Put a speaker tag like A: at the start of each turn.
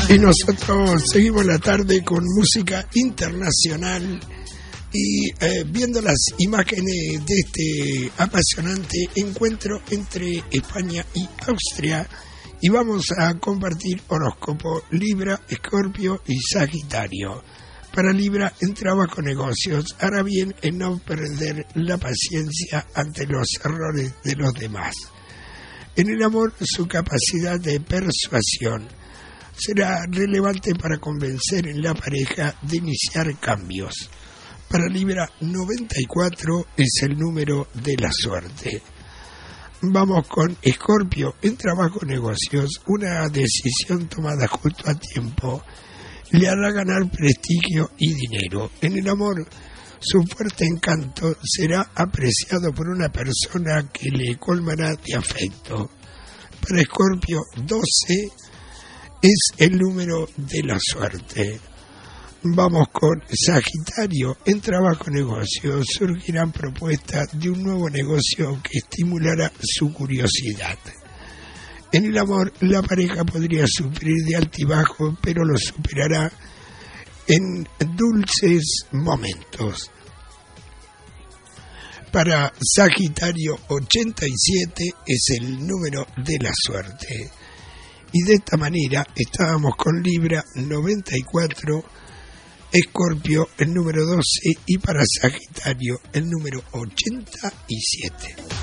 A: Y nosotros seguimos la tarde con música internacional y viendo las imágenes de este apasionante encuentro entre España y Austria, y vamos a compartir horóscopo Libra, Escorpio y Sagitario. Para Libra, en trabajo negocios, hará bien en no perder la paciencia ante los errores de los demás. En el amor, su capacidad de persuasión será relevante para convencer en la pareja de iniciar cambios. Para Libra, 94 es el número de la suerte. Vamos con Escorpio. En trabajo negocios, una decisión tomada justo a tiempo le hará ganar prestigio y dinero. En el amor, su fuerte encanto será apreciado por una persona que le colmará de afecto. Para Escorpio, 12 es el número de la suerte. Vamos con Sagitario. En trabajo negocio surgirán propuestas de un nuevo negocio que estimulará su curiosidad. En el amor, la pareja podría sufrir de altibajo, pero lo superará en dulces momentos. Para Sagitario, 87 es el número de la suerte. Y de esta manera estábamos con Libra, 94, Escorpio, el número 12, y para Sagitario, el número 87.